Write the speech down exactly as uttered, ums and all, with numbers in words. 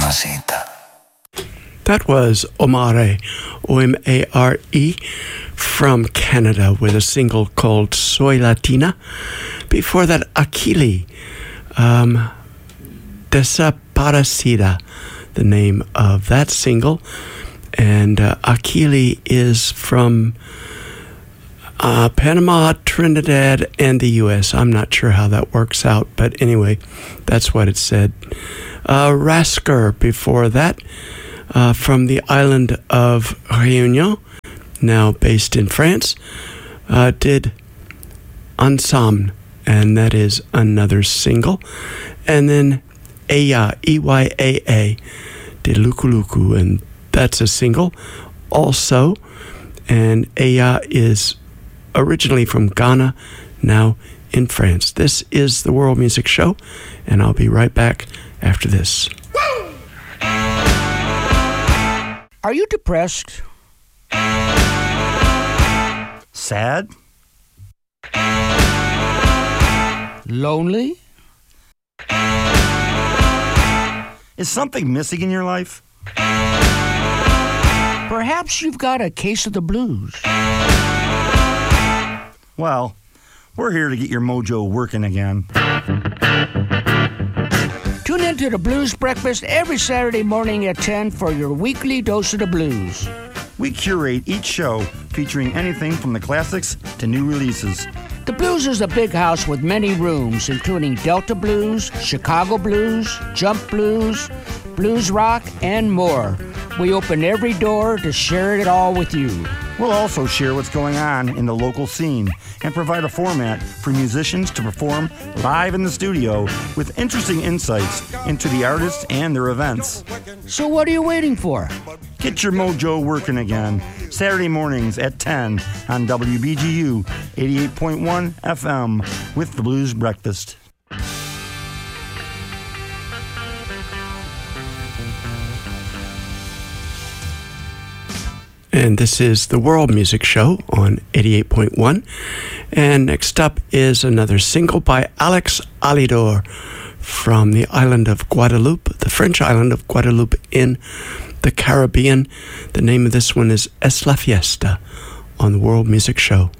Mamacita. That was Omare, O M A R E, from Canada with a single called Soy Latina. Before that, Akili, um, Desaparecida, the name of that single. And uh, Akili is from uh, Panama, Trinidad, and the U S. I'm not sure how that works out, but anyway, that's what it said. Uh, Rasker before that. Uh, from the island of Réunion, now based in France, uh, did Ensemble, and that is another single. And then Eya, E Y A A, did Luku Luku, and that's a single also. And Eya is originally from Ghana, now in France. This is the World Music Show, and I'll be right back after this. Are you depressed? Sad? Lonely? Is something missing in your life? Perhaps you've got a case of the blues. Well, we're here to get your mojo working again. Tune into the Blues Breakfast every Saturday morning at ten for your weekly dose of the blues. We curate each show featuring anything from the classics to new releases. The Blues is a big house with many rooms, including Delta Blues, Chicago Blues, Jump Blues, Blues Rock, and more. We open every door to share it all with you. We'll also share what's going on in the local scene and provide a format for musicians to perform live in the studio with interesting insights into the artists and their events. So what are you waiting for? Get your mojo working again. Saturday mornings at ten on W B G U eighty-eight point one F M with the Blues Breakfast. And this is the World Music Show on eighty-eight point one. And next up is another single by Alex Alidor from the island of Guadeloupe, the French island of Guadeloupe in the Caribbean. The name of this one is Es La Fiesta on the World Music Show.